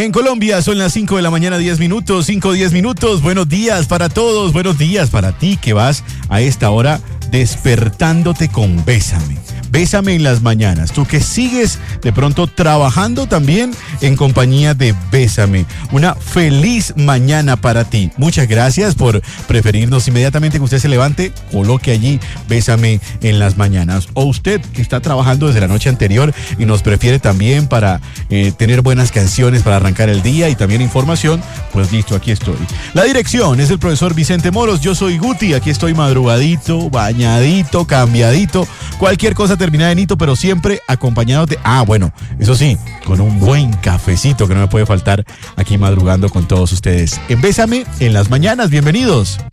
En Colombia son las 5 de la mañana, 10 minutos, 10 minutos. Buenos días para todos, buenos días para ti que vas a esta hora despertándote con Bésame. Bésame en las mañanas. Tú que sigues de pronto trabajando también en compañía de Bésame. Una feliz mañana para ti. Muchas gracias por preferirnos. Inmediatamente que usted se levante, coloque allí Bésame en las mañanas. O usted que está trabajando desde la noche anterior y nos prefiere también para tener buenas canciones para arrancar el día y también información, pues listo, aquí estoy. La dirección es el profesor Vicente Moros. Yo soy Guti. Aquí estoy madrugadito, bañadito, cambiadito. Cualquier cosa terminada en hito, pero siempre acompañándote. Bueno, eso sí, con un buen cafecito que no me puede faltar aquí madrugando con todos ustedes. En Bésame en las mañanas, bienvenidos.